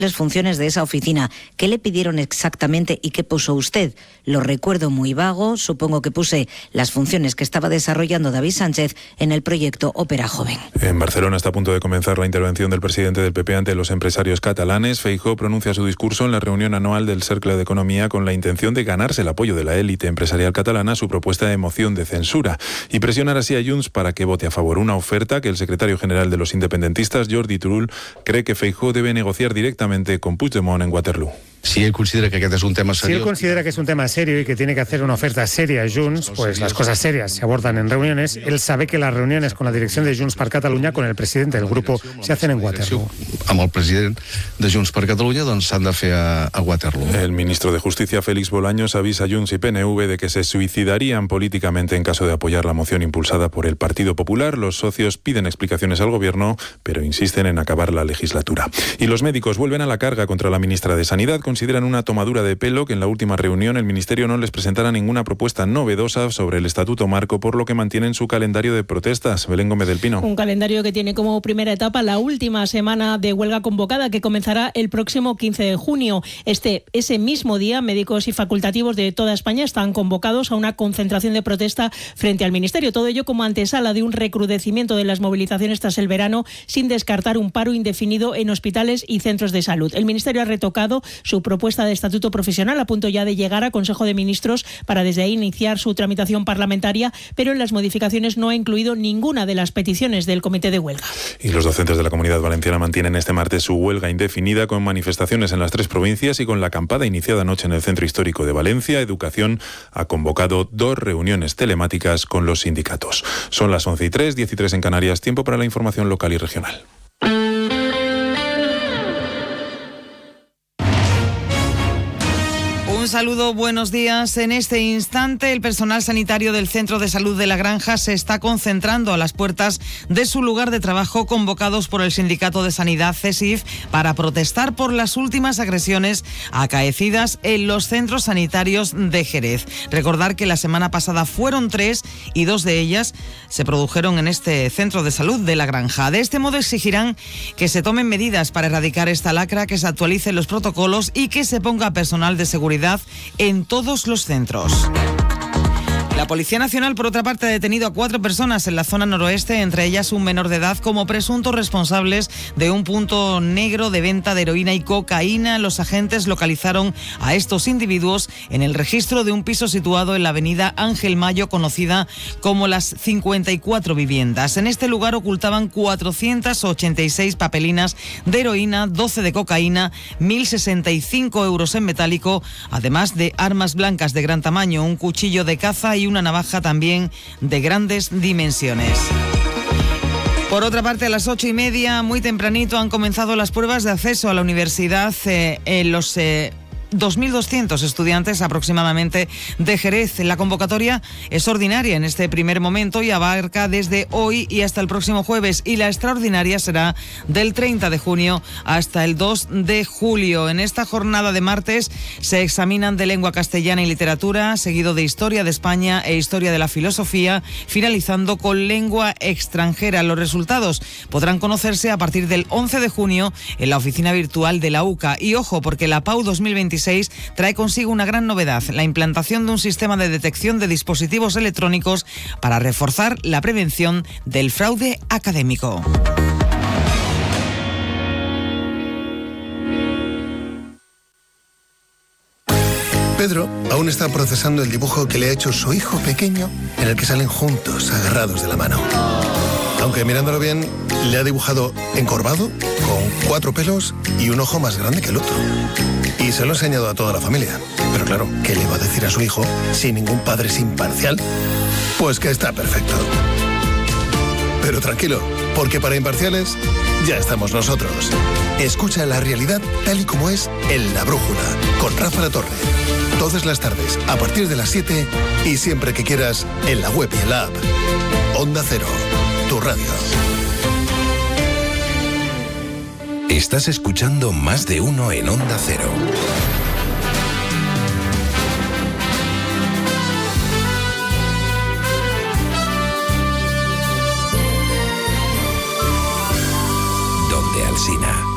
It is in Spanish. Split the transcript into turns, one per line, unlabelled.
las funciones de esa oficina. ¿Qué le pidieron exactamente y qué puso usted? Lo recuerdo muy vago, supongo que puse las funciones que estaba desarrollando David Sánchez en el proyecto Ópera Joven.
En Barcelona está a punto de comenzar la intervención del presidente del PP ante los empresarios catalanes. Feijóo pronuncia su discurso en la reunión anual del Cercle de Economía con la intención de ganarse el apoyo de la élite empresarial catalana a su propuesta de moción de censura y presionar así a Junts para que vote a favor. Una oferta que el secretario general de los independentistas, Jordi Turull, cree que Feijóo debe negociar directamente con Puigdemont en Waterloo.
Si él considera que este es un tema serio...
Si él considera que es un tema serio y que tiene que hacer una oferta seria a Junts, pues las cosas serias se abordan en reuniones. Él sabe que las reuniones con la dirección de Junts per Catalunya, con el presidente del grupo, se hacen en Waterloo.
Amb el president de Junts per Catalunya, doncs s'han de fer a Waterloo.
El ministro de Justicia, Félix Bolaños, avisa a Junts y PNV de que se suicidarían políticamente en caso de apoyar la moción impulsada por el Partido Popular. Los socios piden explicaciones al gobierno, pero insisten en acabar la legislatura. Y los médicos vuelven a la carga contra la ministra de Sanidad. Consideran una tomadura de pelo que en la última reunión el Ministerio no les presentara ninguna propuesta novedosa sobre el Estatuto Marco, por lo que mantienen su calendario de protestas. Belén Gómez del Pino.
Un calendario que tiene como primera etapa la última semana de huelga convocada, que comenzará el próximo 15 de junio. Ese mismo día, médicos y facultativos de toda España están convocados a una concentración de protesta frente al Ministerio. Todo ello como antesala de un recrudecimiento de las movilizaciones tras el verano, sin descartar un paro indefinido en hospitales y centros de salud. El Ministerio ha retocado su propuesta de estatuto profesional a punto ya de llegar a Consejo de Ministros para desde ahí iniciar su tramitación parlamentaria, pero en las modificaciones no ha incluido ninguna de las peticiones del comité de huelga.
Y los docentes de la Comunidad Valenciana mantienen este martes su huelga indefinida con manifestaciones en las 3 provincias y con la acampada iniciada anoche en el Centro Histórico de Valencia. Educación ha convocado 2 reuniones telemáticas con los sindicatos. Son las 11:03, 13 en Canarias. Tiempo para la información local y regional.
Un saludo, buenos días. En este instante, el personal sanitario del Centro de Salud de La Granja se está concentrando a las puertas de su lugar de trabajo, convocados por el Sindicato de Sanidad, CESIF, para protestar por las últimas agresiones acaecidas en los centros sanitarios de Jerez. Recordar que la semana pasada fueron 3 y 2 de ellas se produjeron en este Centro de Salud de La Granja. De este modo exigirán que se tomen medidas para erradicar esta lacra, que se actualicen los protocolos y que se ponga personal de seguridad en todos los centros. La Policía Nacional, por otra parte, ha detenido a 4 personas en la zona noroeste, entre ellas un menor de edad, como presuntos responsables de un punto negro de venta de heroína y cocaína. Los agentes localizaron a estos individuos en el registro de un piso situado en la avenida Ángel Mayo, conocida como las 54 viviendas. En este lugar ocultaban 486 papelinas de heroína, 12 de cocaína, 1.065 euros en metálico, además de armas blancas de gran tamaño, un cuchillo de caza y una navaja también de grandes dimensiones. Por otra parte, a las 8:30, muy tempranito, han comenzado las pruebas de acceso a la universidad en los 2.200 estudiantes aproximadamente de Jerez. La convocatoria es ordinaria en este primer momento y abarca desde hoy y hasta el próximo jueves, y la extraordinaria será del 30 de junio hasta el 2 de julio. En esta jornada de martes se examinan de lengua castellana y literatura, seguido de historia de España e historia de la filosofía, finalizando con lengua extranjera. Los resultados podrán conocerse a partir del 11 de junio en la oficina virtual de la UCA. Y ojo, porque la PAU 2026 trae consigo una gran novedad: la implantación de un sistema de detección de dispositivos electrónicos para reforzar la prevención del fraude académico.
Pedro aún está procesando el dibujo que le ha hecho su hijo pequeño, en el que salen juntos, agarrados de la mano. Aunque mirándolo bien, le ha dibujado encorvado, con 4 pelos y un ojo más grande que el otro. Y se lo ha enseñado a toda la familia. Pero claro, ¿qué le va a decir a su hijo si ningún padre es imparcial? Pues que está perfecto. Pero tranquilo, porque para imparciales ya estamos nosotros. Escucha la realidad tal y como es en La Brújula, con Rafa La Torre. Todas las tardes, a partir de las 7 y siempre que quieras, en la web y en la app. Onda Cero, tu radio.
Estás escuchando Más de Uno en Onda Cero. Donde Alsina.